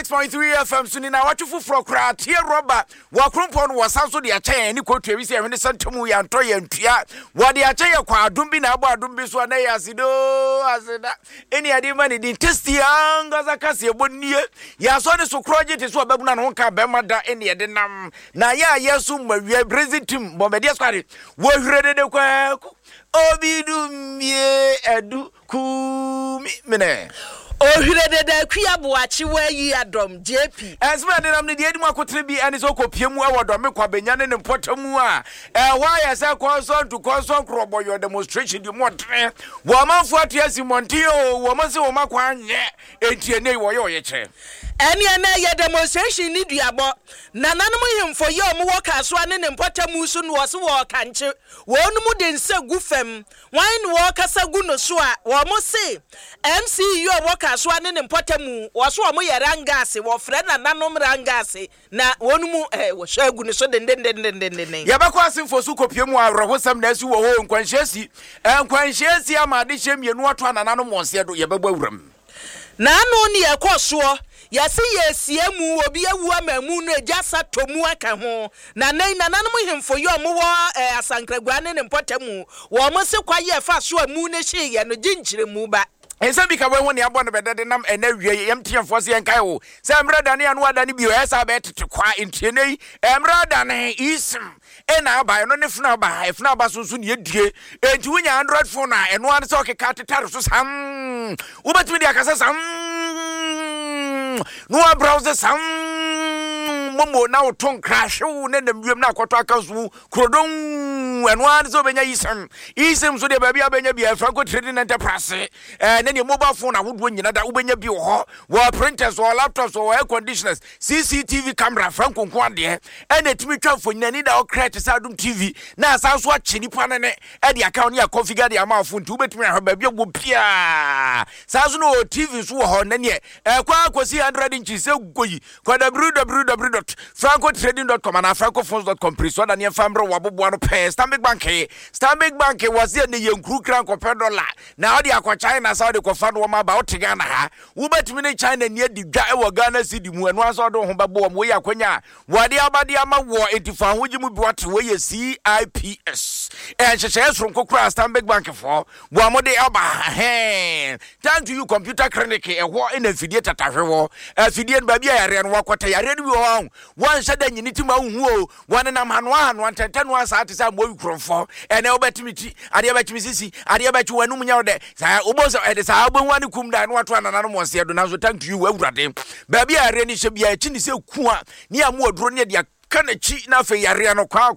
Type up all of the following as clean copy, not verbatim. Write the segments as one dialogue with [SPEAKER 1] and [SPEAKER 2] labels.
[SPEAKER 1] 96.3 FM sunina watufu frokra tie roba wakrumpon wasanso de akyɛ ni kotu wi se hwene santamu ya ntɔ ya ntua wode akyɛ kwa adum bi na abo adum bi so na ya asido asida eni ade mani din testi anga zakase ebonnie ya so de so kroje te so babuna no ka be mada eni ade nam na ya yesu mawie president bombedia squad wo hwere de kwa obidumie edu ku mene
[SPEAKER 2] ohire de kwia boachi wa yi adom JP
[SPEAKER 1] esma de nam ne de edimu akotre bi ene so kopiemu awodom me kwabenya ne mpotamu a why say concern to concern kroboyo demonstration di motre wo amanfo atiasi monte o wo mase wo makwa anye entiene wo ye oyeche
[SPEAKER 2] ene ye demonstration ni duabo nananom hemfo ye omwo kaso ane ne mpotamu so no wo wo kanche wo num de nse gu fam wan no wo kasa gu no so a wo mo se MC yo wo kaso ane ne mpotamu wo so wo ye rangase wo frɛ nananom rangase na wonum wo shagu no so den
[SPEAKER 1] ye ba kwa simfo su kopiemu awrohosam na asi wo ho nkwanhyesi amade hyemienu ato nananom monse do ye bɛbɔ awuram
[SPEAKER 2] na no ne ye kɔsoɔ yasi yesiemu obi awu amamu no ejasa tomu aka ho na nananom hemfo yo mo asankragua ne mpotamu wo mo se kwaye fa so amu ne hye ye no ginkyire mu ba
[SPEAKER 1] ensa bi ka we ne abɔ no bedede nam enawie yem tiemfo se enkai wo se emrada ne anu ada ne bi esa be tete kwa entienei emrada ne isim ena aba no ne funa ba so ne yedie enti wunya Android phone na eno an se okeka tetare so sam ubetimi dia kasa sam no browser sam momo na oton crash ne namwem na akoto akazu krodon eno an se obenya isim so de ba bia benya bia Franco Trading Enterprise ne mobile phone awodo nyina da ubenya bi ho wo printers or laptops or air conditioners CCTV camera Franco nkwande ene timi twafo nyani da o create sadum TV na asanso ache nipa ne e de account ya configure de amafo nti ubetimi ha ba bia go pia sanso no TV so ho na ne kwa akosi 100 inches goyi kwa www.francotrading.com and francophones.com priso da ne fambre wabobo no pe Stanbic Bank was there ne yenkru kran ko $1 na odi akwa China Saudi ko fa no ma ba otega na ha wo betimi ne China ne di dwa e wo Ghana cedi mu eno aso do ho babo mo ye akwanya wade abade ama wo etifa ho gimu bi wate wo ye CIPS hyehyɛ so nkokura Stanbic Bank for wo amode aba thank you computer clinic wo ina fidie tatahwe wo fidie no ba bia yare no wakota yare no bi wo wan hyɛ da nyini ti ma hu o wan nam hano antenta no asa ate sa mo wikrofo ene wo betimi ti ade betimi sisi ade betimi wanum nya wo de sa oboso ede sa abonwa ne kum da no ato anana no monse do na so thank you awurade ba bia yare ni hye bia chi ni se ku a ni amu oduro ne de kana chi na fe yare no kwa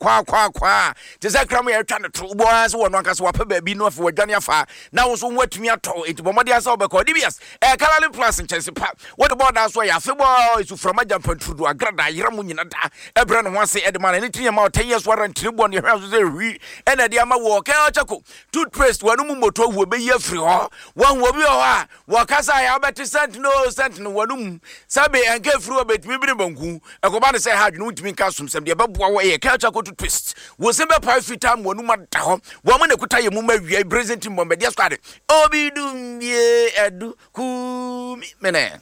[SPEAKER 1] te se kram ya twa ne to bo anse wo no anka so wapa ba bi no afa wadwane afa na wo so watumi ato etibomode asa obeko DBS Kalale Plus nchese pa wo de board aso ya fe bo isu from ajampantudu agrada yira mu nyina da ebre no ho ase edman ne tinya ma 10 years warrant tribune ye hwa so se hwi ena de ama wo kan ochako toothpaste wanu mu moto wo be ye free ho wan wo bi ho a wo kasa ya beti cent no wanu mu sabe enke free obetimi bi banku ekoba ne se ha dwunu utimi sum sem de beboa wo ye ka chako to twist wo se be pa fita mo nu ma da ho wo mo ne kuta ye mu ma wi president Bombedia squad obidum ye edu ku mene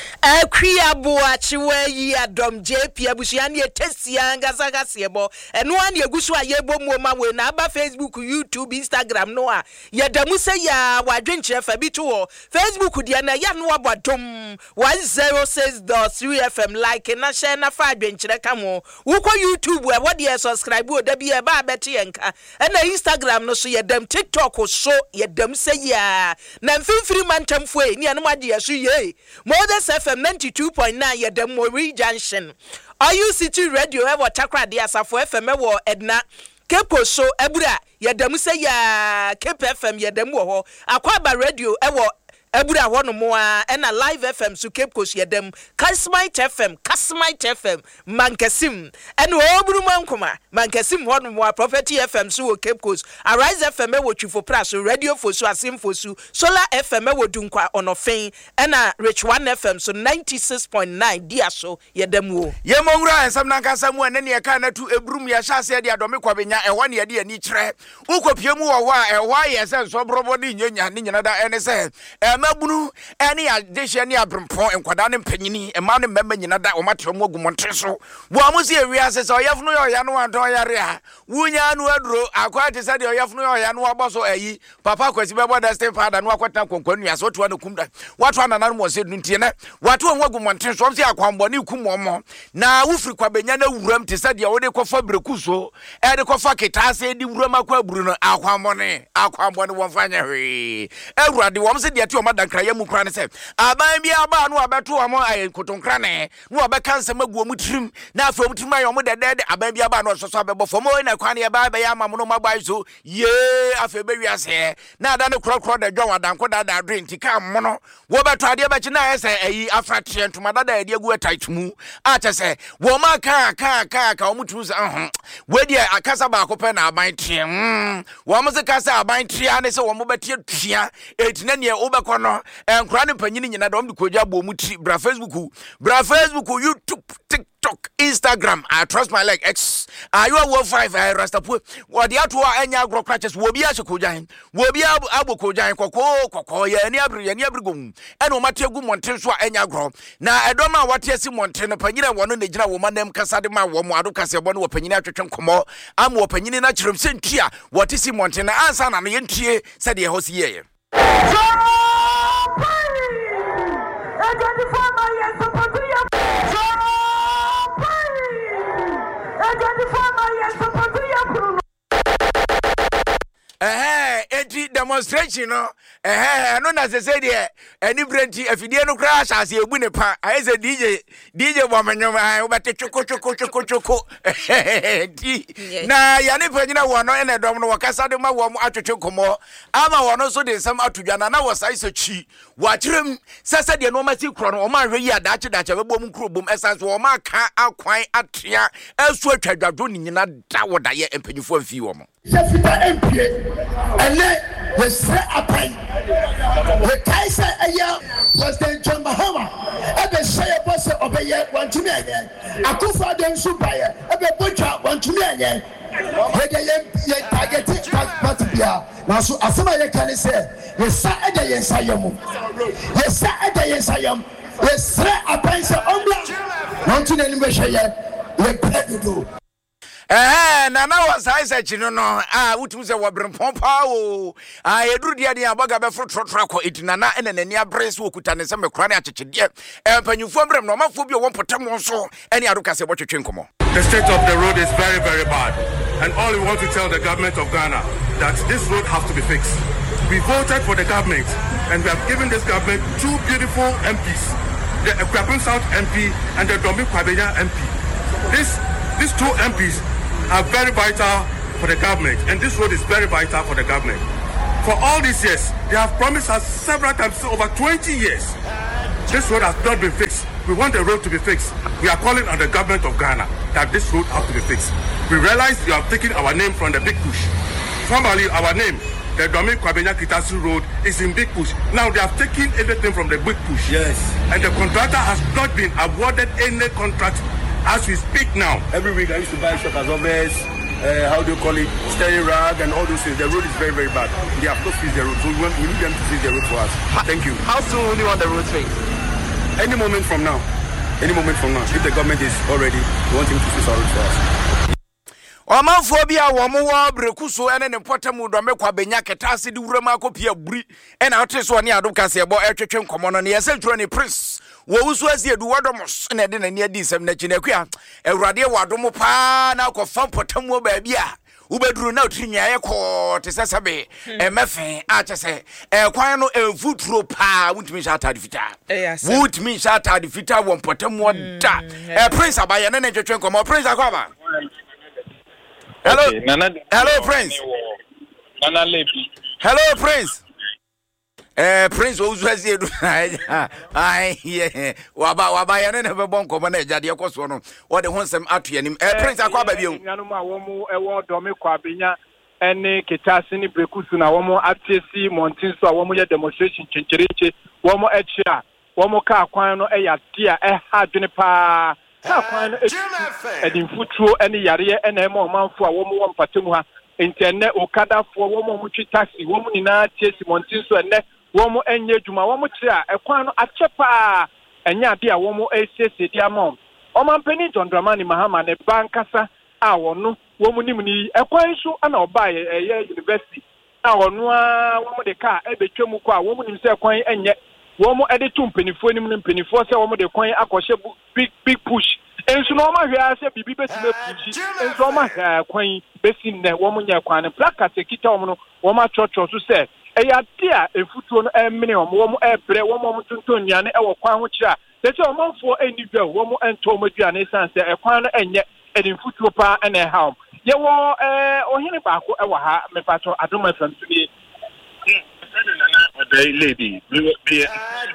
[SPEAKER 2] kwia boachi wa yi adom JP abusia ne tesia ngasa ebo eno an yegusu ayebo muoma we na aba Facebook YouTube Instagram no a yedamu se ya wadwenkyere fa bi to Facebook dia na ya no abodom 106.3 FM like na share na fa adwenkyere ka mo wo YouTube e wo de subscribe o da bi e ba bete yenka na Instagram no so yedam TikTok so yedam se ya na mfimfiri mantamfo e ni anum ade yeso ye FM 92.9 yedam Mori Junction City Radio e Takra de Asafo FM e Edna Kepo so ebura yedam se ya Cape FM yedam wo ho Akwaba Radio e ebura wono mo a na Live FM so Cape Coast yedam Kasmite FM Mankesim ene oburu mankoma Mankesim wono mo a Property FM so Cape Coast Arise FM e Twifo Praso Radio Fosu Asim Fosu Solar FM e Dunkwa Onofen ena Rich 1 FM so 96.9 dia so yedam wo
[SPEAKER 1] ye monwura ensam na nkasa mu ene ne ka na tu ebrum ya hyase de adome kwabenya eho ne de ani kyerɛ ukopie mu wo a eho aye se so brobo de nyanya ne nyina da ene se mabunu ene adehye ne abrempon enkwada ne mpanyini ema ne mmemme nyina da o matrem ogumonte so wo amusi ewiase se oyafunu oya no anto yare a wunya no aduro akwate se de oyafunu oya no aboso ayi papa kwasi bebo da step father no akwata konkwanu ya so to na kumda wato anana mo se ntie ne wato ogumonte so se akwambo ne kumomo na wufiri kwabenya na wuram te se de wo de kofa breku so e de kofa ketase di wuram akwa buru no akwambo ne wo fanya hwe ewurade wo se de ati o madankra ya mu kra ne se aban bi aba no abeto o mo ayekotonkra ne no abeka nsem aguo mu tirim na afa mu tirim ayo mo dede aban bi aba no so abebo fomo na kwa ne ba ya ma mo no mabai so ye afa be wiase na ada ne krokro da dwan wadanko da drink ka mo no wo beto ade be chi na ese ayi afratre ntoma da ade agu ataitmu a che se wo ma ka o mu tu se we dia akasa ba akopɛ na aban tre wo mo se kasa aban tre ane se wo mo betie tua etina ne wo bekɔ no enkura ne panyini nyina da wo de koja bo mu tri bra Facebook, YouTube, TikTok, Instagram, I trust my leg X. You are 5 Rastapu. What the atua enya agro crutches will be a sokojan. Will be abu kojan koko ya ni abrigum. And no matter good montenswa enya gro. Now I don't know what yes montena panina one the general woman them casadima womo casabon or penina chum como. I'm opening natural sentia. What is montena answer and the entry said the host here. Demonstration no no na se say there any brenti afidie no crash as ebu ne pa I say DJ bomenyo I obate choko na ya ne panyina wo no ene dom no wakasa de ma wo mo atwetwe komo ama wo no so de sam atudwana na wo sai sachi wa kirem sese de no ma ti kro no o ma hwe yi adache bebo mu kro bom essence wo ma ka akwan atia asu atwadwadwo ni nyina da wo da ye empanyifo amfi wo mo
[SPEAKER 3] Sefita empie ene we se apan we kaisa aya was the John Mahama ebe say boss obeye wantumi anye akufa dem su baye ebe bocha wantumi anye we de ye target matbia na so asema ye kan say we sa ede ye nsayam ye sa ede ye nsayam we se apan se ombla wantumi ni be hye we pedo
[SPEAKER 1] Nana was I said, you know, utu se wabrim pompa o. Edru dia dia baga be fro trako itinana ene ne nia brace wo kutane se mekrane acheche dia. Empanyufo mbrem no mafo bi wo potam so ene adoka se botwetwe nkomo.
[SPEAKER 4] The state of the road is very, very bad. And all we want to tell the government of Ghana that this road has to be fixed. We voted for the government and we have given this government two beautiful MPs, the Ekwapun South MP and the Dominic Kwabenya MP. These two MPs are very vital for the government, and this road is very vital for the government. For all these years, they have promised us several times, over 20 years. This road has not been fixed. We want the road to be fixed. We are calling on the government of Ghana that this road has to be fixed. We realize you have taken our name from the Big Push. Formerly, our name, the Dominic Kwabenya Kitasu Road, is in Big Push. Now they have taken everything from the Big Push.
[SPEAKER 5] Yes.
[SPEAKER 4] And the contractor has not been awarded any contract as we speak now.
[SPEAKER 5] Every week I used to buy shock absorbers, how do you call it, steering rag and all those things. The road is very, very bad. They have not fixed the road, so we need them to fix the road for us. Thank you.
[SPEAKER 6] How soon will you want the road fixed?
[SPEAKER 5] Any moment from now. Any moment from now. If the government is already, we want him to fix our road for us.
[SPEAKER 1] Omanfobia wo mo wa brekuso ene ne potamu do mekwa benya ketase di wurama akopia buri ena oteso ne adoka se ebo etwetwe nkomo no ne yesentro ne prince wo wusu asiedu wadomos na de na ne adi sem na chinakua ewurade wadomo pa na akofam potamu baabi a ubeduru na otinya ye ko tesesebe emefen a chese kwan no evutro pa wutimi sha atade fita wutimi sha atade fita wo potamu da prince abaye ne twetwe nkomo prince akwaba. Hello, okay, hello, Prince.
[SPEAKER 7] Nana Lepi.
[SPEAKER 1] Hello, Prince. Prince, who's resident? Yeah. Waba, ya never bon common jadi yakosono. What the one some at him. Prince, akwaba biu.
[SPEAKER 7] Nanuma womu ewo domi kwabinya ene ketasi ni brekusu na womu atesi montinso womu ya demonstration chenchereche womu etchia womu ka kwan no eya tia hadwene pa. Edinfutro any yare and a man for a woman one patuma internet or kada for woman which taxi woman in our chase montinso and wɔn enye adwuma wɔn kyerɛ a ɛkwan no akyɛ paa ɛnya ade a wɔn esiesie di ama ɔmampani John Dramani Mahama ne bankasa a wɔn nim ni ɛkwan so ana ɔbaa ɛyɛ university a wɔn a wɔn de kaa ɛbɛtwa mu kɔ a wɔn nim sɛ ɛkwan ɛnyɛ wɔn ɛde to mpanyinfoɔ nim ne mpanyinfoɔ sɛ wɔn de kwan akɔhyɛ big push enso na wɔn ahwɛ sɛ bibi bɛsi push enso wɔn ahwɛ kwan bɛsi nnɛ wɔn nyɛ kwan ne placard ekita wɔn no wɔn atwɔtwɔ so sɛ ɛyɛ ade a efutuo no ɛmene wɔn ɛbrɛ wɔn tontɔn nnuane ɛwɔ kwan ho kyerɛ a sɛ ɔmanfoɔ ɛni dwa wɔn ɛntɔ wɔn aduane san sɛ ɛkwan no ɛnyɛ ɛde mfutuo paa ɛna ɛha wɔn yɛwɔ ɔhene baako ɛwɔ ha mepatɔ adom afam so nie
[SPEAKER 6] the lady be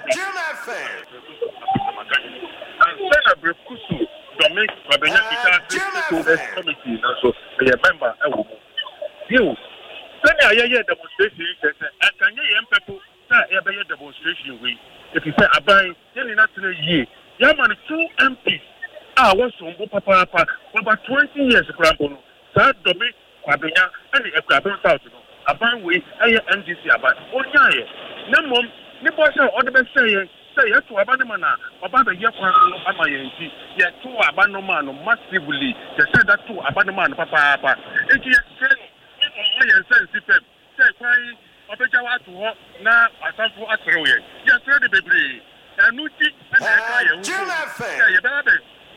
[SPEAKER 6] Brekusu Dominic Babenya Kita committee so a member you send a demonstration and can you people say a demonstration we if you say abai then not in a year yaman 2 MPs was on papa about 20 years grandpa that Dominic Babenya and the Equatorial South aban we NDC aban onyaye na mom ne bo say o de be say to aban man na oba be ye kwan no ama ye nti ye to aban no man no massively they say that to aban man papa enti ye say no ye sense say kwan obeja wa to ho na asanfo atere we ye say de bebre anu ti na ka ye hu ye be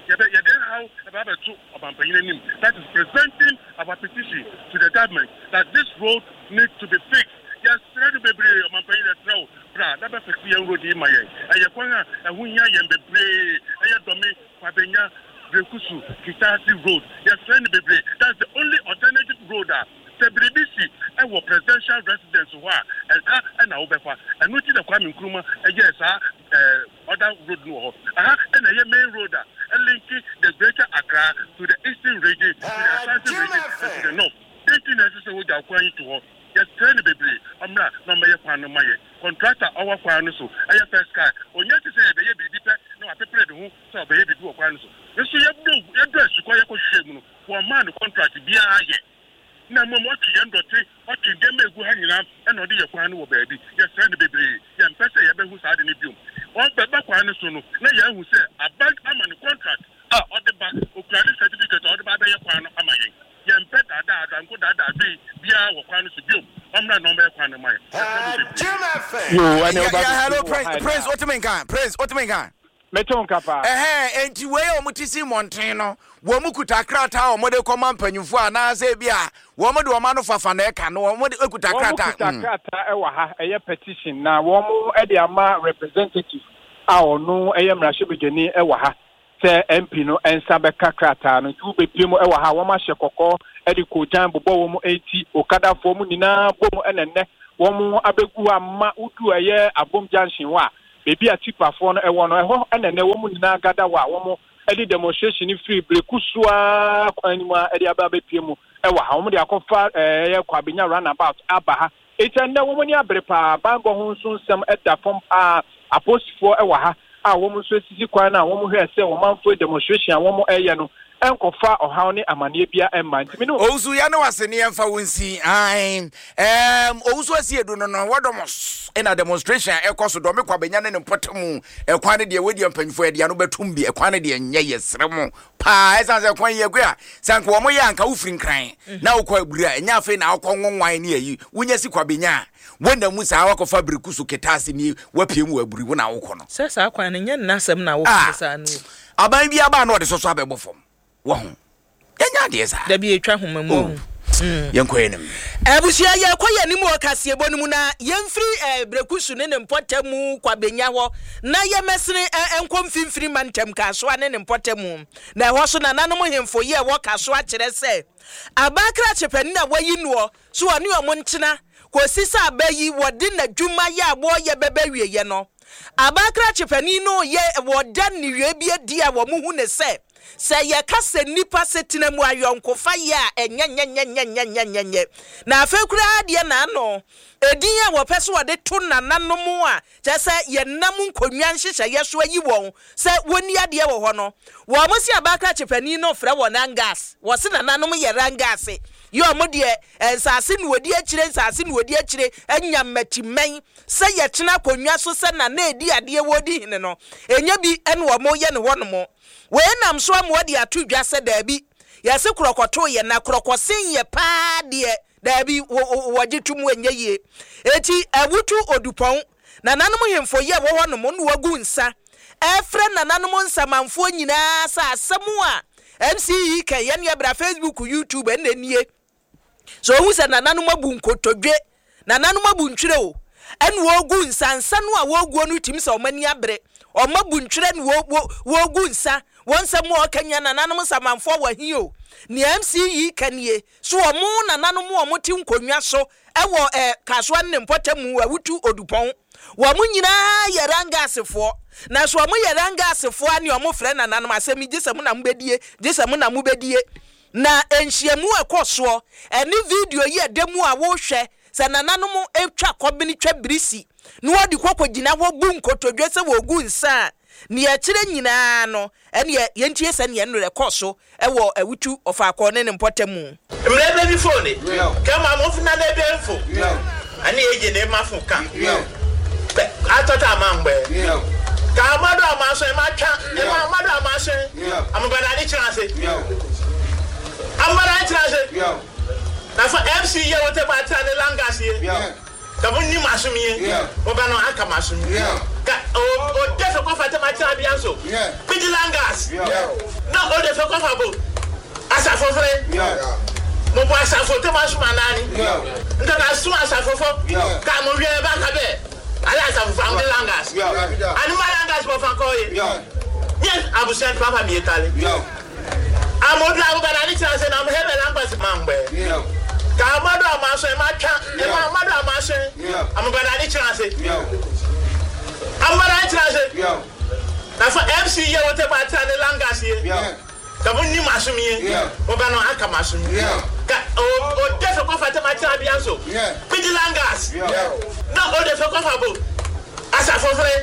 [SPEAKER 6] that is presenting our petition to the government that this road needs to be fixed. Yes, ready to be that be fixed road in my Brekusu Kitasi road. Yes, that's the only alternative road. Sebrebisi our presidential residence and Obefa and which the Kwame Nkrumah yes other road no and a main road and linking the greater Accra to the eastern region to the southern region and to the north. 18 necessary with our Kwame to her. Yes, train the baby. I'm not my contractor our Kwame so I have first car. On yet to say the baby no I prepared who so baby do a Kwame so. You see you address to Kwame for a man contract be a na mo mo ti yendo ti o ti de megu ha nyina e no de ye kwan no wo baabi ye send bebre ye mpese ye behu sa de ne biom o beba kwan no so no na ye hu se abank ama ne contract o de ba o credit certificate o de ba ye kwan no ama ye mpeta da nko da bi bia wo kwan no so biom omra no be kwan no mai
[SPEAKER 1] yo ane oba hello prince otimenkan
[SPEAKER 7] meton kapa
[SPEAKER 1] enti we o mutisi monten no wo mukuta krata o mode koma mpanyufo ana se bia wo mode o ma no fafa na eka no wo mode ekuta krata
[SPEAKER 7] ewa ha eye petition na wo mu e de ama representative a ono eye mrahwebegeni ewa ha se MP no ensa be krata no tu be piem ewa ha wo ma hye kokko e de kojan bobo wo mu enti okada fo mu nyina bom enenne wo mu abegu ama udu eye abom junction wa bebi a tipafo no ewo no eho enene wo mu nyina gada wa wo mu edi demonstration free Brekusu kwanima edi aba bepie mu ewa ha wo mu de akofa ye kwabenya runabout aba ha etende wo mu ni abrepa bango ho nso nsem eda fom apostifo ewa ha a wo mu so sisi kwan na wo mu hwe se wo manfo demonstration wo mu eye no enkofa ohaw ne amane bia emma ntimi no
[SPEAKER 1] ousu ya no wasene emfa wonsi ousu asiedu no wodomos ena demonstration ekoso do me kwabenya ne mpotemu ekwan de wedi ampanyfo ede no betum bi ekwan de nye yesrem pa esan se kwan yegua sanko wo mo ya anka ufiri nkran na wo kwa abura enya afi na akọ nwonwan ne ayi wonya si kwabenya wona mu sa wakofa Brekusu Kitasi ni wapiem wa aburi wona wo kọ no
[SPEAKER 2] sesa kwan ne nya nnasem na wo kesa no
[SPEAKER 1] aban bi aba na ode soso abebofom wo yanya de esa
[SPEAKER 2] da bi etwa homamu
[SPEAKER 1] yenkwenem
[SPEAKER 2] abusia ye kwaye ni mu okasiebo ni mu na yemfiri Brekusu ne mpotemu kwabenya ho na ye mesene enkomfimfiri mantem kaso ne mpotemu na ho so na nanom hemfo ye wo kaso a kire se abakra chepani na wayi nuo so oni omo nkyena kosisa abayi wodi na dwuma ye abo ye bebewie ye no abakra chepani no ye wodan ni wie bia dia wo mu hu ne se ye kase nipa setina mu ayonko fa ye a enyenyenyenyenyenyenye na afekura de na no edin a wo pese wo de to nananom a je se ye nam nkonwa nhyehyɛ ye so ayi won se woni ade wo ho no wo mo si abaka chepani no frɛ wo nangas wo se nananom ye rangas ye o mo de ensase no wodi akire ensase no wodi akire anya matimen se ye kyena konwa so se na edi ade wodi hene no enya bi ene wo mo ye ne ho no mo we nam so am wodi atu dwa se da bi ye se krokoto ye na krokosen ye pa de dabi wajitum enye ye eti awutu odupon na nanom hemfo ye wo honom no wagu nsa efre na nanom nsamanfo nyina sa asemu a MCE kan ye ne bra Facebook YouTube ennie so hu se na nanom abu nkotodwe na nanom abu ntwere o ene wogu nsa nsa no a wogu no tim se omani abre omabu ntwere ne wogu nsa wonsam o kanya na nanom nsamanfo wa hio ni MCE kanie so omo na nanom omo ti nkonwa so ewo kaswa ne mpotamu awutu odupon wo mo nyina yerangasefo na so omo yerangasefo ani omo frɛ na nanom asemi gisem na mbedie gisem na mubedie na enhyiamu ekoso eni video ye demu a wo hwɛ se na nanom etwa kobini twa brisi no odi kokogina wo bu nkotodwe se wo gu nsa ni akire nyina no ene yentie se ne no rekoso ewo awutu ofakọ ne mpotamu
[SPEAKER 8] mrebe bi phone kama mo funa na ebe info ani eje ne mafu ka atota amangbe ka amado amaso e ma twa e ma amado amaso amabana ni chance amara chance na fa MC ye wote ba ta ne langas ye ka bunni masumie o ba no aka masumie ka o defo ko fata ma ta bia so pidilangas na o defo ko fa bo asafo fre mo bo asafo te masuma nani nda na su asafo fo ka mo wie ba ka be ala asafo fa pidilangas ani malangas bo fa ko ye yes abusen papa mi etale amodla abu ba na ni chance na mo hebe langas mangbe ka amado amaso e ma twa e ma amado amaso amabana ni chance amara chance na fa MC ye wote ba ta ne langas ye ka bunni masumie o ba no aka masumie ka o defo ko fata ma ta bia so pidilangas na o defo ko fa bo asafo fre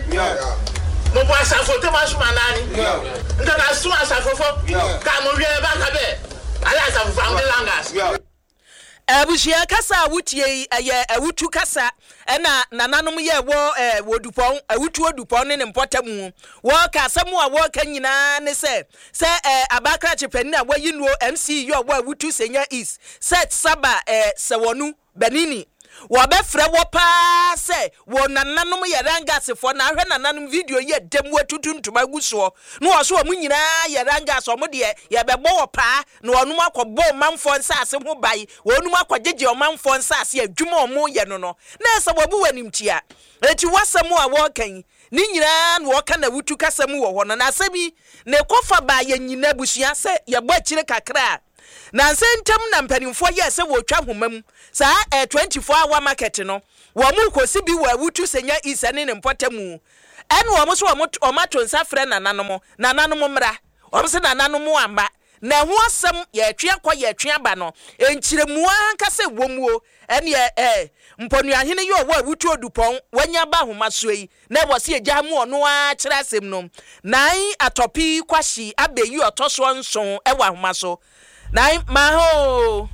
[SPEAKER 8] mo bo asafo te masuma nani nda na su asafo fo ka mo wie ba ka be ala asafo fa pidilangas
[SPEAKER 2] abushia kasa awutie ye awutu kasa ena nananom ye wo wodupon awutu odupon ne mpotamu wo kasemu a wo kanyina ne se abakra chepani na wayi no MC yo wo awutu senya is set saba sewonu benini wo be frɛ wo pa se wo nananom ye rangasefo na hwɛ nananom video ye dem watutuntuma guso no wo so wo nyina ye rangas o mo de ye bɛbɔ wo pa na onum akɔbɔ manfo nsase ho bai onum akɔgege o manfo nsase adwuma o mo ye no na ɛsɛ wo bu wanimtia eti wasɛm a wo kan ni nyina na wo ka na wutu kasɛm wo ho no na asɛbi ne kofa ba ye nyina busua se ye bɔ akire kakra na nsentam na mpanimfo ye se wo twa homam sa 24-hour market no wo mu kosi bi wa wutu senya isane ne mpotamu en wo mu so wo mato nsa frɛ nananom mra wo se nananom amba na ho asɛm ye twea ba no enkyiremu anka se womuo en ye mponuahene ye wo wutu odupon wanya ba homa soyi na wo se agya mu ono a kyerɛ asɛm no nan atopi kwashi abeyi otoso nson e wa homa so nai maho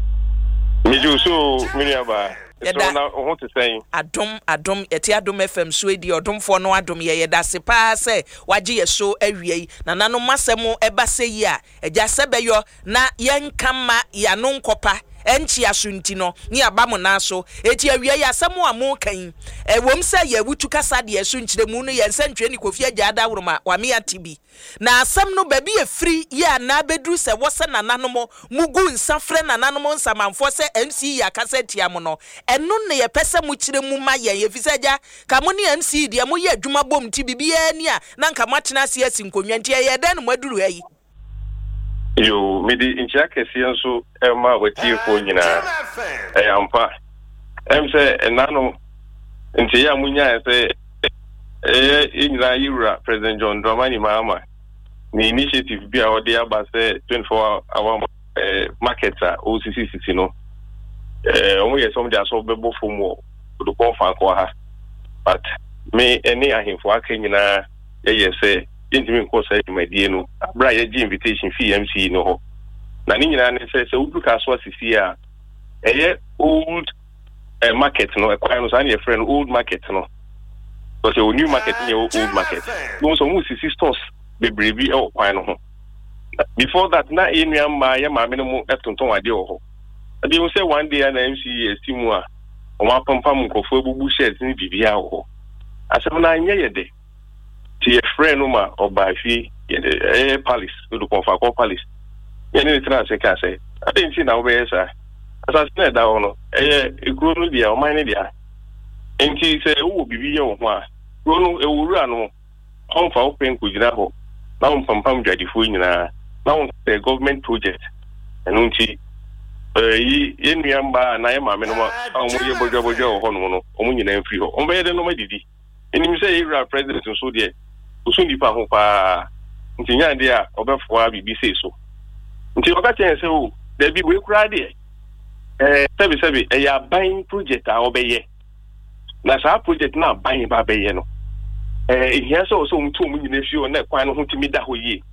[SPEAKER 9] Miju so Miriaba so na ho te say adom eti adom FM so edi odomfo no adom ye da se pa se waje ye so awie na nano masemo eba se yi a eja sebeyo na yenkama ya no nkopa enchi asunti no ni abamu na so eti awie ya asemo amu kan wom se ye wutu kasa de asunkyire mu no ye nsantwe ni kofi agya adawroma wa me atibi na asem no baby e free ya na bedru se wose nananom mugu nsafre nananom nsamanfo se MC ya kasa tiam no eno ne ye pese mu kire mu ma ye fisagya ka mo ne MC de mo ye adwuma bom ti bibia ni a na nka matena se asinkonwa nti ye den mo aduru ayi
[SPEAKER 10] yo midi incha kesian so ma wati fo nyina ampa say enano nti ya munya say nyina yura President John Dramani Mahama ni initiative bi a odi aba say 24-hour market OCC no omo ye som dia so bebo fomo do ko fa ko ha but me any ahemfo aka nyina ye say yentimi nko say dwumadie no bra ye gi invitation fee MC no ho na ni nyina ne say udu ka so asisi a eye old market no ekwan no say na friend old market no because a new market near old market no so mu sisi stores bebrebe e okwan no ho before that na enu ma ya ma me no mu etonton ade ho ade mu say one day na MC estimu a o ma pampam nkofo ebubu shares ni bibia ho asem na anye yede ti friend no ma obafi yede palace do konfa ko palace ye ni tra se ka se ade nti na obe sa asase na da ono ekuro no dia o man ni dia enti se wo bibi ye wo ho a kuro no ewuru ano onfa open kujina ho na on pampam dwadifo nyina na on the government project enu nti ye nuamba na ye ma me no ma o mo ye bojo ho no no o mo nyina mfiri ho o be de no ma didi enim se ira president so de usu nipa ho pa nti nya de a obefo a bibi se so nti oka chen se o da bi we kura de sebi ya buying project a obeye na sa project na buying ba beye no here so mtu mu nyina fi o na kwan no ho timi da ho yi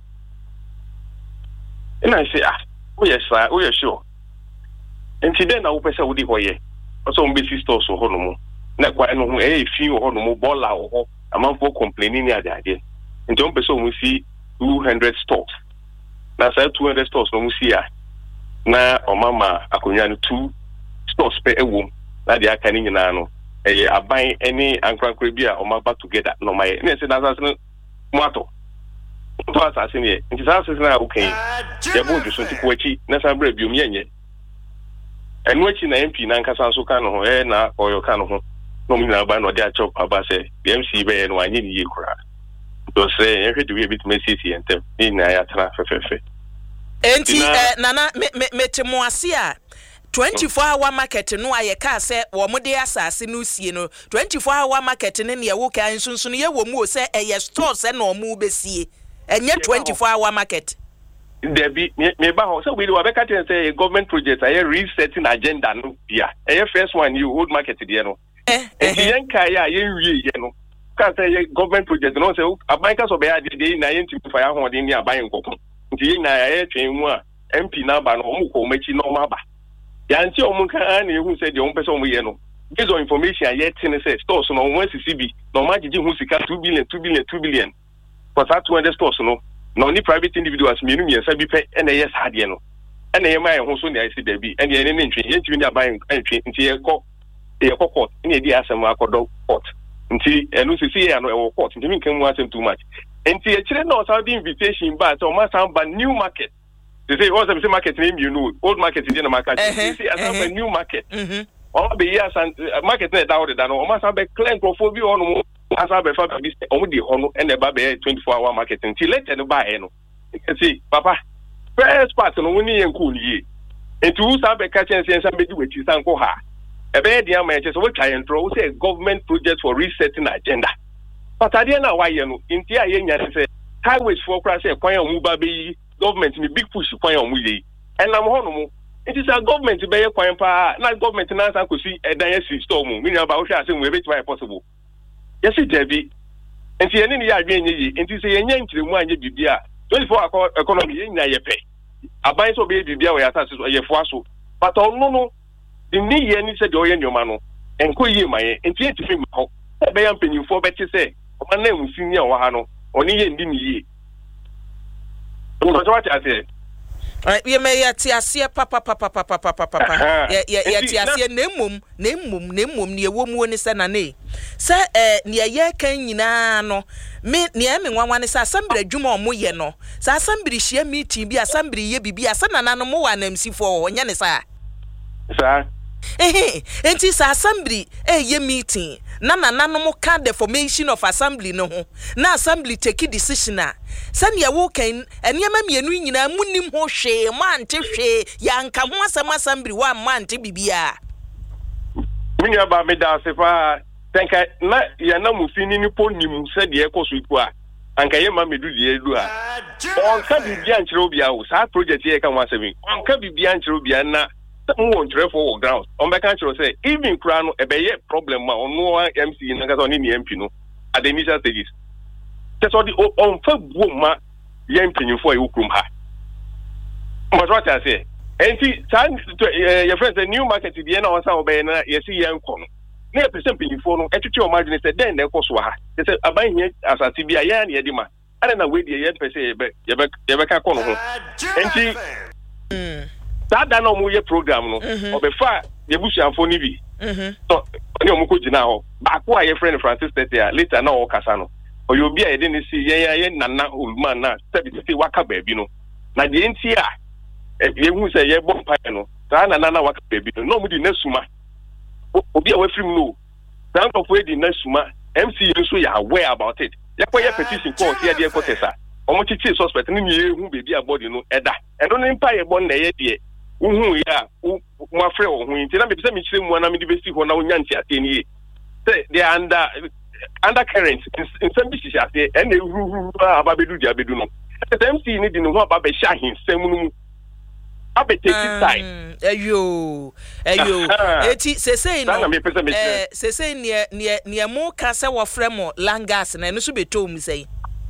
[SPEAKER 10] ina se o yes sure nti den na wo pese wo di ho ye so mbe sisters ho no mu na kwan no ho fi ho no mu bola ho amanfo complaining ni ade nti on pese o si 200 stores na sa 200 stores no mu si a na o mama akonya no 2 stores pe ewom na dia aka ni nyina no aban any ankrankra bi a o ma back together no my na se na sa no moato to asase ne nti sa asase na okay ya bo ju so ti ko achi na sa bra biom yenye enu achi na MP na nkasa so ka no ho na oyo ka no ho no mi na ba no dia chop aba se MC be no anyi ni yekura to say every do we bit mesisi entem ni na ya tra fefefe
[SPEAKER 2] enti nana metemo ase a 24-hour market no aye ka se wo mode asase no sie no 24-hour market ne ne wo ka nsunsun ye wo mu o se eye store se na o mu besie enye 24-hour market
[SPEAKER 10] Debbie me ba ho so we do abeka ten say government project aye resetting agenda no bia aye first one you old market there no yen kai a yen wie ye no ka say government project no say abanka so be ya de na yen tipu fa ya ho de ni aban nkoko nti yen na aye twen mu a MP na ba no mu ko machi no ma ba ya nti o mu kan na ehu say de o mpese o mu ye no based on information aye tin say stores no 1 CCB no ma gigi hu sika 2 billion for that 200 stores no no ni private individuals menu mi esa bi pe na yes ade no na ye ma ye ho so ni ai si da bi na ye ne ntwe ye ntwe ni aban ntwe nti ye kɔ court ni e di asem akodo court nti enu sisi ye no e wo court nti mi kan mu asem too much nti e kire na o sa di invitation ba so ma san ba new market they say what's the market name you know old market in the market you see as a new market o be years and market na da no o ma san be clean crofo bi ono asa be fa bi o di ono and ba be 24-hour market until later no ba no you see papa first part no woni yen ko ni e tu sa be ka chen sen be di wechi san ko ha e be dia ma che so we try and throw say government project for resetting agenda but ade na wa ye no inti aye nya say highways for crash e kwan mu ba be government ni big push kwan mu ye enam ho no mu it is a government be ye kwan pa na government na san ko si edan ye si store mu mi nya ba wo hwa say we be try possible yes it Debbie enti ene ni ya adwen yi enti se yenya nkiremu anye bibia 24 economy yenya ye pe aban so be bibia we asase so ye fo aso but no the ni ye ni se de oye nyoma no enko yi maye enti etifi ma ho e be ya mpanyimfo be te se o ma na ensi ni o ha no oni ye ndi ni yi o so what I say
[SPEAKER 2] ye me ya ti ase papa ye ti ase na emum ne ewo mu oni se na ne se ne ye kan nyina no me ne me nwanwa ne se asambra dwuma omo ye no se asambri hia meeting bi asambri ye bibi asa na no mo wa na msifo onye ne sa enti sa assembly ye meeting na mo ka the formation of assembly no ho na assembly take decision a sane ya wo kan enema mienu nyina munim ho hwe mante hwe ya nka ho asem assembly wa mante bibia
[SPEAKER 10] minya ba me da sefa tenka na ya na musini ni ponim se de ekoso ipu a anka ye ma medu de edu a on ka bibia nkyere obi a wo sa project ye ka ho asem on ka bibia nkyere obi na some won't travel for grounds. On my country, say, even Crown, a bay problem, no MC in the MP, no, at the initial stages. That's all the on woman, yamping for you, Kumha. But what I say, and see, your friends, the new market to the end of some bay, you see, young con. Near percent before, and to your margin said, then there was what they said, I buy here as a CBI, Yadima. I don't know where the yet per se, but you ever come home. And see, that no more program, no, or before the bush and for Nibi. So, you know, now, back why your friend Francis there, later now, Casano. Or you'll be a didn't see, Nana, old man, 70 waka baby, no. Now the NCR, if you say, yeah, bomb piano, Nana waka baby, nobody next summa. Obi away from no. Down of where the next summa, MC, you are aware about it. Your petition court here, dear Contessa. Or much is suspect, and you who be a body no edda. And don't empire one day, dear. Who ya, my friend, who intend to be some one of the best who now Yancy at any. They are undercurrents in some business, and they rule Babidu Jabiduno. The MC needing to know about Shahin, Semun.
[SPEAKER 2] Ayo, eti sese no sese near mo kasa wo fremo langas na no so beto mu sei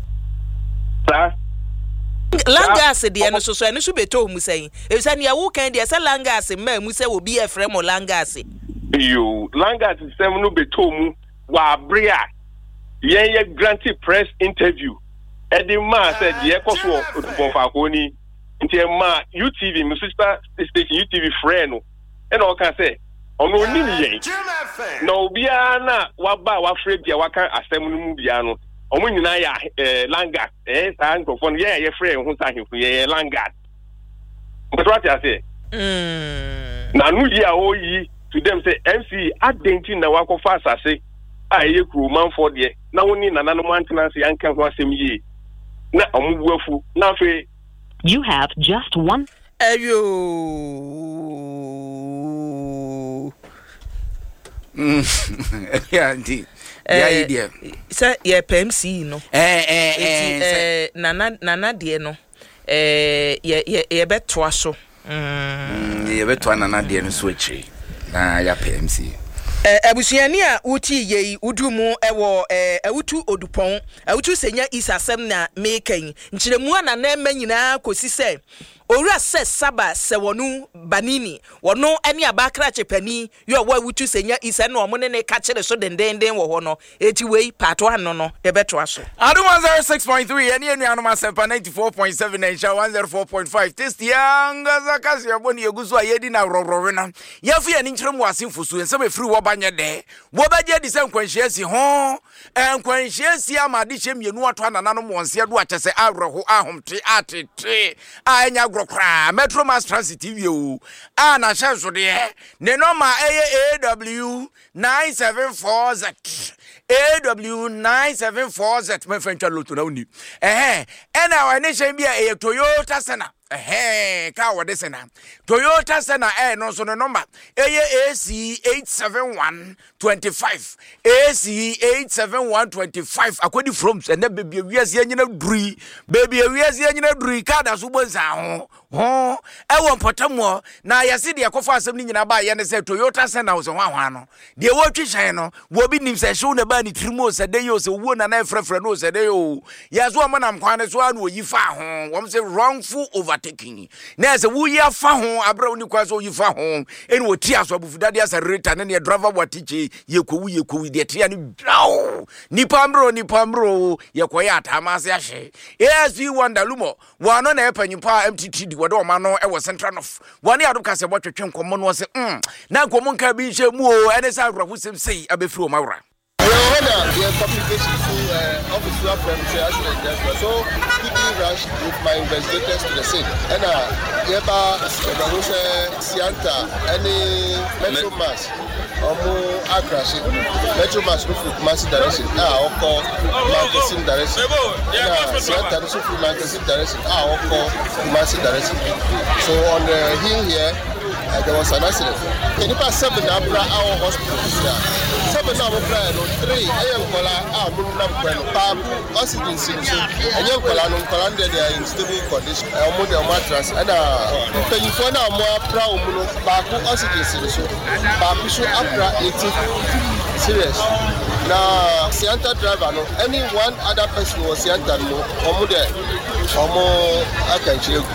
[SPEAKER 2] langas de no so no so beto mu sei e say near wo kan de say langas ma mu say obi e fremo langas
[SPEAKER 10] yo langas sem no beto mu wa brea ye granted press interview e di ma say de e koso odubon ko ni nti ma UTV my sister station UTV friend and all can say ono ni yen na obia na wa ba wa free bia wa kan asem no mu bia no omo nyina ya langa sa nkofo no ye free ho sa hefo ye langa but what I say na nu dia o yi to them say MC adenti na wa ko fa asase a ye kru man for de na woni nana no maintenance yan kan ho asem yi na omo buafu na fe.
[SPEAKER 11] You have just one.
[SPEAKER 2] Ayo.
[SPEAKER 1] Yeah, indeed. Yeah, dear.
[SPEAKER 2] Sir, yeah, PMC, no. Nana, dear, no. Yeah, bet twaso.
[SPEAKER 1] Yeah, bet one another dear, no switch. Yeah, PMC.
[SPEAKER 2] Abusuani a uti ye udumu ewo ewutu odupon ewutu senya isasem na mekan nchiremu na na ema nyina kosi se owura se saba se wonu banini wono ene abakra chepani yo wa ewutu senya isa na omo ne ka kire so dendenden wo ho no eti wei part 1 no de beto aso
[SPEAKER 1] adu 106.3 ene anu masempa 94.7 and 104.5 test yanga zakasi aboni egusu ayedi na rororo na yafu ya ni nchiremu asimfusu ensem efiri wo banye de wo baje di se nkwanhyiasi ho nkwanhyiasi amade hye mienu ato anana mo onse do akyese awreho ahomte atete anya grokra Metro Mass Transit TV o na hyeso de ne normal AW 974Z AW 974Z me fencha loto na uni ena wa ne hye bia Toyota Sena ka wode Sena Toyota Sena no so no number AC 87125 AC 87125 akodi from and baby wiase anyina duri baby wiase anyina duri kada so bonza ho won potamo na yase de ekofa asem ni nyina ba ye ne se Toyota Sena wo so hwa no de wo twihyan no wo bi nim se hwe na ba ni trimo se de yo se wo na na frefre no se de yo yaso mo nam kwan so anu oyifa ho wo say wrongful overtaking na se wo ya fa ho abra oni kwa so oyifa ho eni wo ti aso abufudade asa reta ne driver watiche yekowu de tia ni draw ni pamro yekoya atamase ahye ASV Wonder Lumo wano na epanyimpa MTT wode o ma no e wo Central North wani adoka se botwetwe nkomo no se na nkomo nka bi hye mu o ene sa awrafo sem sei abefiri o mawra
[SPEAKER 12] the publication officer from so quickly rushed with my investigators to the scene. And Sianta, any Metro Mass, or Akrashi, Metro Mass with massive direction, or call Marketing direction. Sianta, the massive direction, or call massive direction. So on the hill here, there was an accident. Can you pass 7 our hospital? 7 hours prior, 3 oxygen solution, and young Colano Colanda, they are in stable condition. I want their mattress and you find out more proud oxygen solution. Babu Abra 80 serious. Now, Sianta driver, no, any one other person was Sianta, no, I can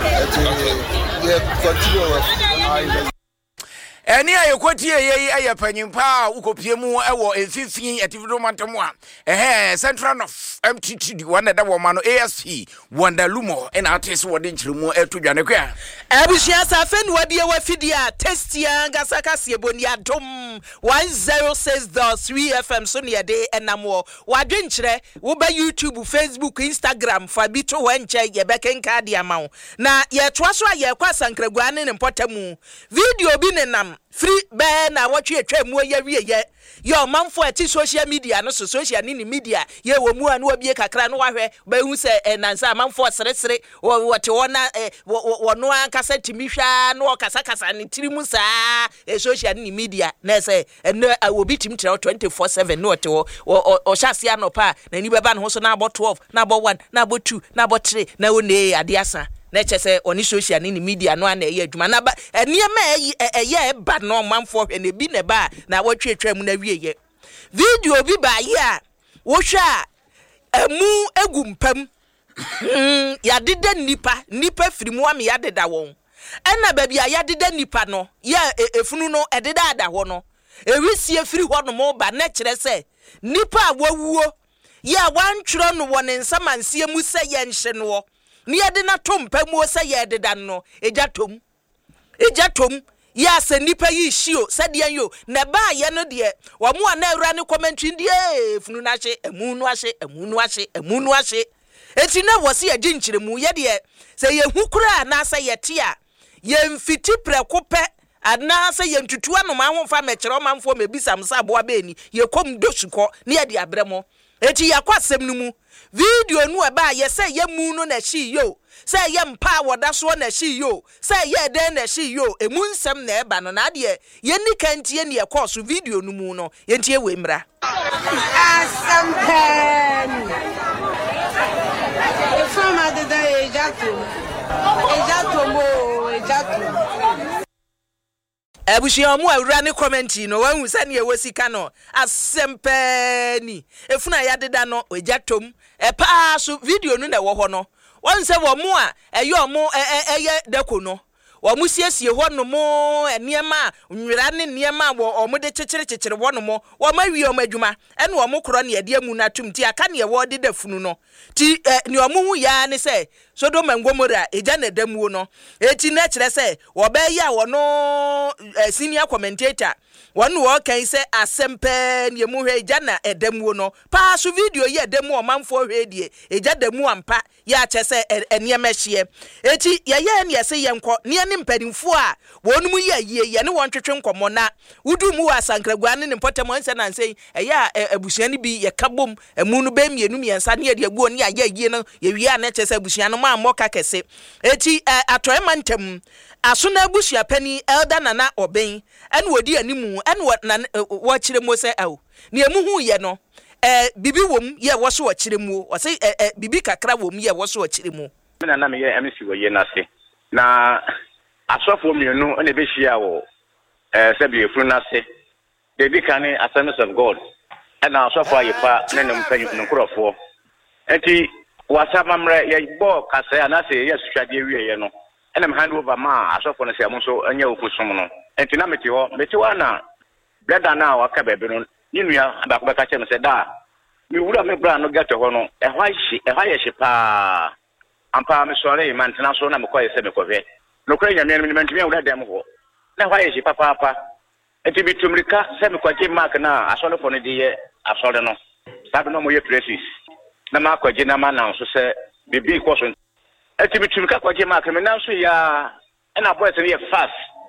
[SPEAKER 12] continue with.
[SPEAKER 1] Eni ayekoti ye panyimpa ukopie mu ewo efifin ativido mantam a Central of MTT one da wo ma no ASP Wanda Lumo en artist wo de nchiremu etodwane kwa
[SPEAKER 2] abushia safen wadi wa fidia testia ngasaka sieboni adom 106.3 FM so ne de enamo wadwe nchire wo ba YouTube Facebook Instagram fa bito wenche ye bekenka dia mawo na ye toaso a ye kwa sankragwane ne mpotamu video bi ne nam free be na watwe atwam ye wieye yo manfo ati social media no so social ni media ye wo mu anu obie kakra no wahwe ba hu se nansa manfo seresere wote wona wono ankasa timihwa no kasa ni tirimu saa social ni media na se obi tim 24/7 no wote o hyase anopa na ni beba no ho so na abo 12 na abo 1 na abo 2 na abo 3 na wone ade asa na chese oni social ni media no ana ye adwuma na ba eniema eye ba no manfo hwe na bi ne ba na watwetwa mu na wieye video bi ba ye a wo hwa emu egumpam ya dede nipa firimu am ya deda won ena ba bia ya dede nipa no ya efunu no ededa ada ho no ewisie firi ho no mo ba na kire se nipa awuo ya wantwro no won nsamansie mu se ye nhye no ni yede na tom pamu se yede dan no ejatom ya se nipa yi hio se de yo na ba ye no de wo mu ana awura ne commentary de funu na hye emunu ahye eti na wo se agi nkyiremu ye de se ye hukura na se ye te a ye mfiti prekope ana se ye ntutu anu ma ho fa mekere manfo mebisam sa bo abeni ye kom dosuko ne ye de abremo eti yakwasem no mu video nu eba ye say ye mu no na hyi yo say ye mpa woda so na hyi yo say ye den na hyi yo emu nsem na eba no na de ye ni kantie ne ye course video nu mu no ye ntie we mra asampen e fama de da ejato Ebushia mu awura ne comment no wanhu se ne ewosika no asempani efuna ya deda no ojatom pa so video no na wo ho no won se wo mu a eyo mu eye deko no wo mu siesie ho no mo eniema nwira ne niema wo mo de kyekyere wo no mo wo ma wi o madwuma ene wo mo kro ne ade amu na tum ti aka ne wo de dafunu no ti ne wo mu hu ya ne se Sodoma Ngomora eja na damuo no eti na kire se wo ba ya wo no senior commentator wonu wo kan se asempe ne mu hwe eja na edamuo no pa so video ye damuo manfo hwe die eja damuo ampa ya che se eniema hye eti ye ne se ye nko ne ne mpadimfo a wonu mu ye ne won twetwe nkomo na wudu mu wa sankragua ne potem nse na nse ya abusua ne bi ye kabom emu no ba mienu miensa ne ye de aguo ne ye no ye wi a na che se abusua no ma moka kese eti atoema ntem asona abusua pani elder nana oben ene wodi animu ene wo kiremu se awo ne emu hu ye no bibi wom ye wo so wo kiremu wo se bibi kakra wom ye wo so wo kiremu
[SPEAKER 13] me na me ye MC wo ye na se na asofo mienu ene be hia wo se bi efuru na se de bi kan Assemblies of God ena asofo ayepa ne mpanyu nkrofo enti wasamamre ye bo kase anase ye suhwade wieye no enam hand over ma asofo no se mo so anya okusum no enti na meti wa na brother na waka bebe no ninua abako beka che me se da mi wura me bra no gato ho no ehwa ye pa ampa me sore man tena so na me koye se me kowe no kra nyame no mentimi wura dem ho na ehwa ye papa enti bitumrika se me kwaje mark na asole fo no de ye asole no sabe no mo ye precis na makwaje na mana nso se bibi kwaso eti bitumika kwaje maka me nanso ya na boys ne fast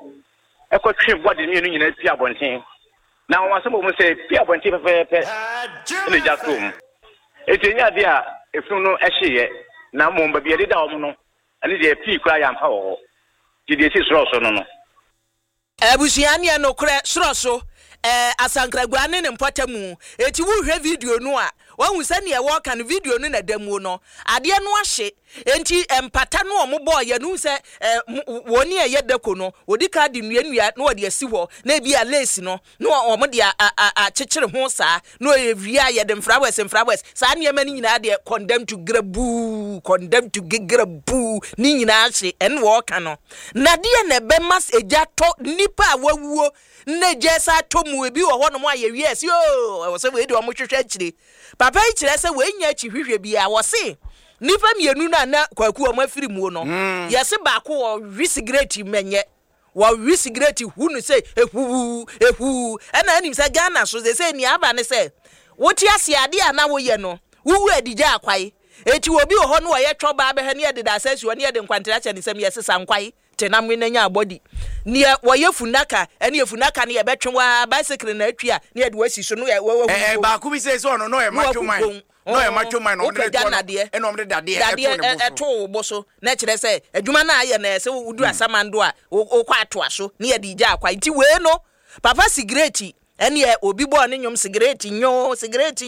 [SPEAKER 13] ekotwe body ne nyina pi abonten na won mo se pi abonten pepe ne jatom eti nya dia efunu no ehye na mo mba bi de da wo no ane de pi kura ya mpa wo ti de si so no
[SPEAKER 2] Ebusiani no kre sroso asankragwa ne mpɔtamu eti wo hwɛ video no a wahu sɛ ne ɛwɔ kan video no na damu no ade no ahye enti empata no omo ye no sɛ woni ɛyɛ dako no odi ka de nua no ɔde asi hɔ na bi a lace no no omo de a kyekyere ho saa no ewia ye de mfrawes saa ne ma ni nyina de condemn to grabu ni nyina ahye en wo ka no na de na be mas eja to nipa a wawuo na jesa to mu ebi wo hɔ no mo aye wies yo wo sɛ we de omo hwehwɛ akyire papa yi kyerɛ sɛ we nya akyi hwehwɛ bia wo se nipa mienu na kwaku omo afiri mu no yesi baako wo risigrate menye wo risigrate hu no say ehu ɛna anim sɛ Ghana so say ni aba ne sɛ woti ase ade ana wo ye no wuwu adigya akwai eti obi wo hɔ no wo ye twoba abɛhɛ ne de da asasi wo ne de nkwantra kyɛ ne sɛm yesi sankwai tenam we nanya body ne wo ye funaka ɛne funaka ne ye betwe wa bicycle na atwa ne de wasi so no
[SPEAKER 1] baako bi say so no no e matwo man no e matwo man no de no de dade
[SPEAKER 2] eto bo so na kyerɛ sɛ adwuma na aye na sɛ wudu asamando a wo kwa atoa so ne ye de gya akwa nti we no papa sigreti ɛne obi bɔ ne nyom sigreti nyo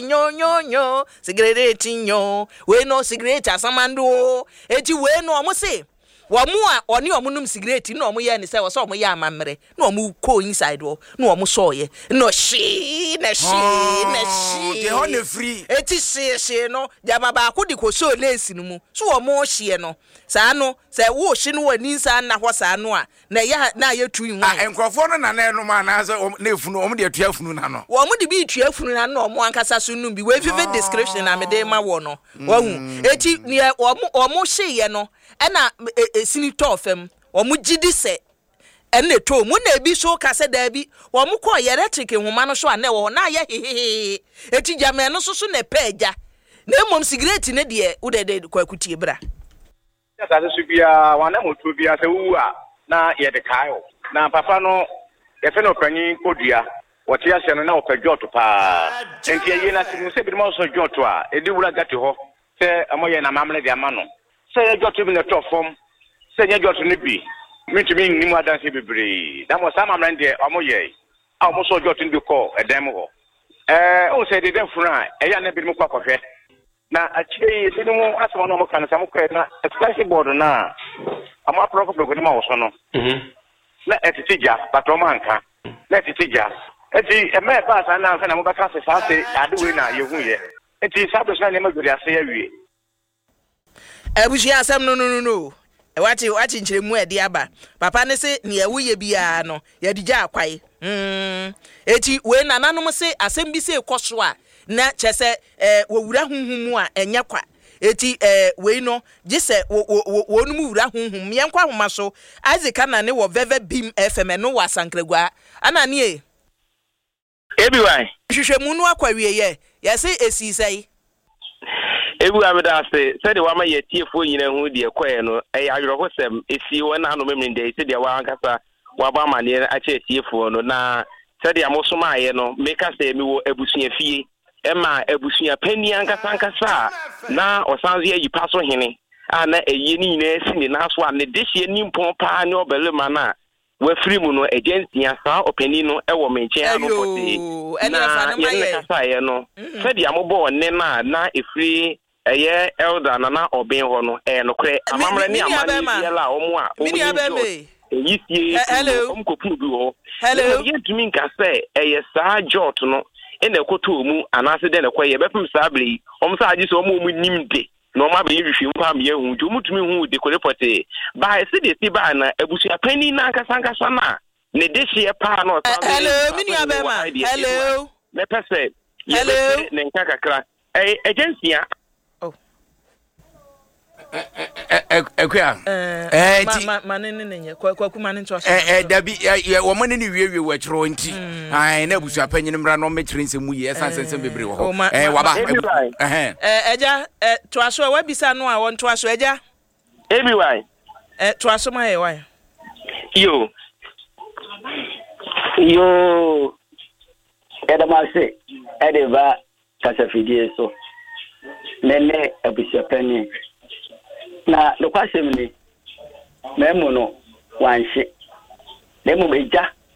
[SPEAKER 2] we no sigreti asamando eti we no omo se wamu a oni omunum cigarette no omu ye ne se wo so omu ye amamre no omu ko inside wo no omu so ye no she de ho ne free eti she no jama ba ko di ko so lace no mu so omu hye no saa no se wo hye no wani sa na ho saa no a na ya na ye tu yin
[SPEAKER 1] enkrofo no na na no ma na so na efunu omu de atu afunu na no
[SPEAKER 2] wo mu de bi tu afunu na no omu ankasa so num bi we vivid description na me de ma wo no wahu eti ne omu hye ye no ena sini tofem omu gidi se ene to mu na ebi so ka se da bi omu ko electric nwoma no so ane wo na ye hehehe eti jame no so na peja na mom cigarette ne de udede kwakutie bra
[SPEAKER 13] ya ta so bia wana moto bia se wu a na ye de kayo na papa no ye fe no panyin kodua wote ase no na opadwoto pa enti ye na simu se bi mo so dwoto a edi wura gate ho se amoye na mamle de ama no se ye dwoto bi na to fom se ye dwoto ne bi mitumi nnimu adanse bebre na mo sama mran de amoye a mo so dwoto ndi ko edem ho o se de funa e ya na bi mo kwa kohwe na achi se no asoma no mo kan sa mo kwa na splash board na ama proko proko ni ma wo so no na etitija patoma nka na etitija eti eme pa sa na na mo ba ka se sa se ade we na ye hu ye eti sabdo na ne ma gori ase ya wie
[SPEAKER 2] ebushi asem no wati nkyeremu edi aba papa ne se ne ewuye bia no ye digya akwai eti we nananom se asem bi se koso a na kyese wowura hunhum a enya kwa eti we no gise wonum wura hunhum yenkwa homa so azika na ne wo veve bim fm no wasankragwa ana ne
[SPEAKER 14] ebi wai
[SPEAKER 2] hwehwemu no akwawie ye se esi sei
[SPEAKER 14] ebu abeda se de wa ma ye tiefo nyina hu de ekoe no ayoro sem esi wona no memnde se de wa ankasa wa ba mane a che tiefo no na se de amosoma aye no meka se mi wo abusua fie ema abusua pani ankasa na osanze yi paso hene na eyi ni nyina esi ni na so a ne dehie ni mpon pa ne obelema na wa free mu no agency asa opani no ewo menche anu pote na ye kasa ye no se de amobo ne na efri eye elder na oben ho no no kre amamre ni amani yela omo a eyisie omkopu bi ho hello ye tumi nka se eye saa jot no ene koto mu anase de ne kwaye bepem saa bre omsa agi so omo nimde na oma be yihwe mpa me hu nti omutumi hu de korepote ba se de ti ba na abusua pani na ankasa na ne dehie pa na o
[SPEAKER 2] hello mini abema hello
[SPEAKER 14] me pese hello ne nka kakra agency
[SPEAKER 1] ekwa
[SPEAKER 2] manene nenye kwaku mane nto so
[SPEAKER 1] dabi wo mane ni wiewie wa kyero nti na abusua panyin mra no metire nsemu yi esansensem bebre wo ho waba
[SPEAKER 2] eja to aso wa bisa no a won to aso eja
[SPEAKER 14] ebi wai
[SPEAKER 2] to aso ma ye wai
[SPEAKER 14] yo
[SPEAKER 15] edamase edeva kasafidie so nene abusua panyin na lokwasem ni memo no wanhye demo meja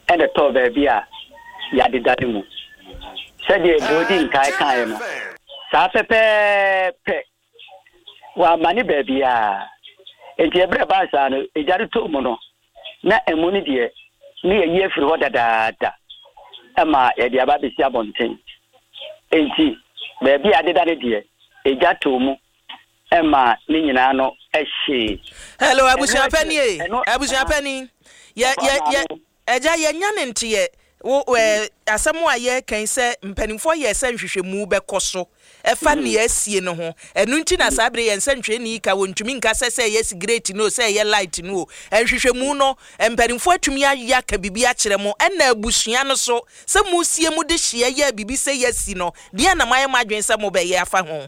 [SPEAKER 15] ɛna tɔ baabi a yɛadeda ne mu sɛdeɛ bodi nkae kaeɛ no saa pɛpɛɛpɛ wɔamane baabi a enti ɛberɛ baa saa no ɛgya de tɔ mu no na ɛmu no deɛ ne yɛyi afiri hɔ dadaada ɛma yɛde aba bɛsi abɔnten enti baabi a adeda ne deɛ ɛgya tɔ mu ɛma ne nyinaa no ɛhyee.
[SPEAKER 2] Hello abusuapani abusuapani ɛgya yɛnya ne nteɛ asɛm a yɛkan sɛ mpanimfoɔ yɛ sɛ nhwehwɛmu bɛkɔ so ɛfa ne asie no ho ɛno nti na saa bere yɛn sɛ nhwehwɛni ka wɔntumi nka sɛ yɛ cigarette no sɛ yɛ light no nhwehwɛmu no mpanimfoɔ atumi ayɛ aka bibi akyerɛ mo ɛna abusua no so sɛ mu sie mu de hyia yɛ bibi sɛ yɛsi no deɛ na mayɛ madwen sɛ mo bɛyɛ afa ho.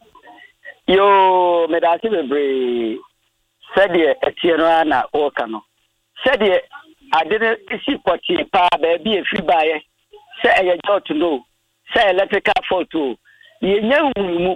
[SPEAKER 15] Yo medase bebree sɛdeɛ ɛteɛ no ana ɔka no sɛdeɛ ade no isi pɔtee paa baabi efiri baayɛ sɛ ɛyɛ jɔt no sɛ electrical fault o yɛnya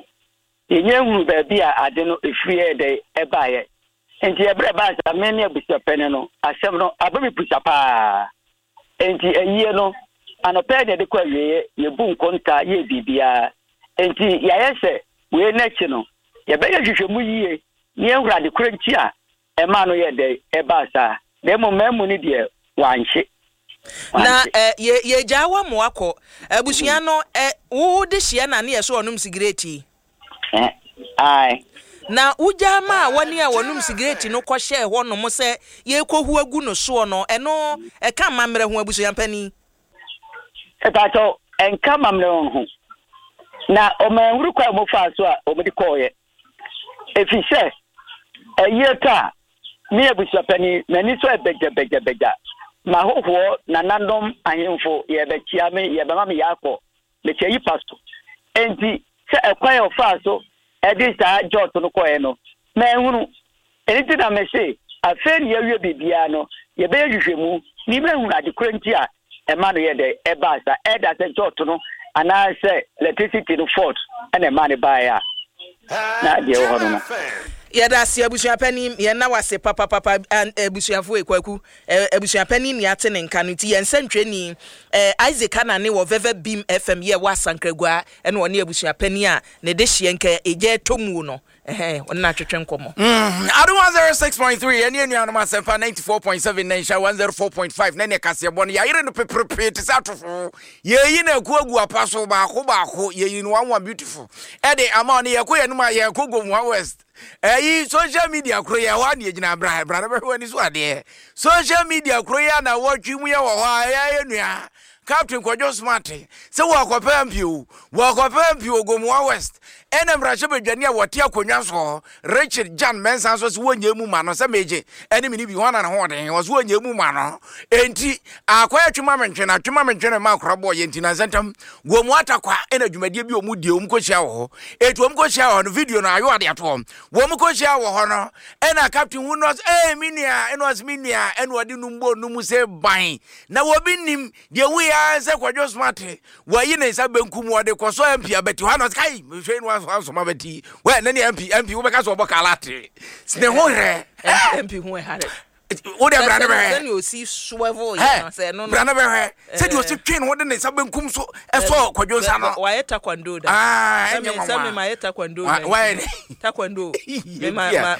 [SPEAKER 15] hunu baabi a ade no efiri ɛdɛ ɛbaayɛ nti ɛbrɛ baa sa me ne abusapɛne no asɛm no ababi pusa paa nti ɛyie no anɔpɛ de kɔ awie yɛbu nkonta yɛ bibia nti yɛayɛ sɛ wee n'akyi no yɛbɛyɛ hwehwɛmu yie ne yɛhura de kora nti a ɛma no yɛ dɛ ɛbaa saa na mmom ni deɛ wanhye
[SPEAKER 2] na yɛgya wa mo akɔ abusua no wo de hyia na ne yɛ so ɔnom sigareti
[SPEAKER 15] ai
[SPEAKER 2] na wogya ma wɔne a wɔnom sigareti no kɔhyɛ hɔ no mo sɛ yɛkɔhu agu no soɔ no ɛno ɛka mammerɛ ho abusua pani
[SPEAKER 15] ɛtatɔ ɛnka mammerɛ ho na ɔmanhuru kwa mo fa so a ɔmde kɔɔyɛ efisɛ ɛyɛ ta me abusapani mani so ɛbɛgya ma hohoɔ na nanom ahemfo yɛbɛkyia me yɛbɛma me yakɔ mekyɛ yi pasto enti sɛ ɛkwan ɔfa so ɛde saa jɔt no kɔɛ no manhuru ɛnti na me se afei ne yɛwie bibia no yɛbɛyɛ hwehwɛmu ni manhuru ade kora nti a ɛma no yɛ dɛ ɛbaa sa ɛda sɛ jɔt no anaasɛ electricity no fault ɛna ɛma ne baeɛ a na deɛ wɔ hɔ no no
[SPEAKER 2] yɛda se abusuapani yɛna wase papa abusuafo ekwaku abusuapani ni ate ne nka no ti yɛnsɛntwɛni Isaac ana ne wɔ Veve Beam FM yɛ wasankragua ɛna wɔne abusuapani a ne de hye nka egya tomu no ɔna twetwe nkɔmɔ
[SPEAKER 1] ado 106.3 ɛne anuanom asɛmpa 94.7 na nhyɛ 104.5 na ne kasebɔ no yɛyere no peperepe te sɛ atofo yɛyi na akuagu apa so baako yɛyi no one beautiful ɛde ama ne yɛkɔ yɛnom a yɛkɔ Gomwa West social media kro ya wa ne gyina bra be wani so ade social media kro ya na watwi mu ya wo ha ya enua Captain Kojo Smart se wo akɔpɛ mpio Gomwa West ena mrahye badwane a wote akonwa so Richard Jan Mensa so se wonye mu ma no se meje ene mini bi hona na ho den wo so wonye mu ma no enti akwaya twuma mentwe ma akorabo ye enti na zentam Gomwa atakwa ena dwumadie bi omudie omkohia wo etu omkohia wo no video no ayo ade ato wo omkohia wo ho no ena Captain hu no minia eno as minia eno ade numbo numu se ban na wo binim de wu ya se Kojo Smart wo yi ne sa benkum wo de koso MP abeti ha no kai hwe no so ma beti we na ne MP wo be ka so bo kalate ne ho re
[SPEAKER 2] MP ho hare
[SPEAKER 1] wo de brane be
[SPEAKER 2] he o si swivel ya say no
[SPEAKER 1] brane be he say di o si twin wo de ne sa benkum so eso Kojo sa no
[SPEAKER 2] wa yeta kwando da
[SPEAKER 1] enye
[SPEAKER 2] me ma yeta kwando
[SPEAKER 1] wa
[SPEAKER 2] taekwondo